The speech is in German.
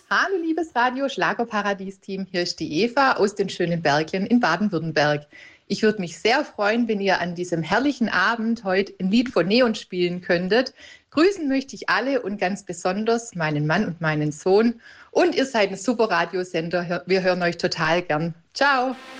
Hallo, liebes Radio Schlagerparadies-Team. Hier ist die Eva aus den schönen Berglen in Baden-Württemberg. Ich würde mich sehr freuen, wenn ihr an diesem herrlichen Abend heute ein Lied von Neon spielen könntet. Grüßen möchte ich alle und ganz besonders meinen Mann und meinen Sohn. Und ihr seid ein super Radiosender. Wir hören euch total gern. Ciao.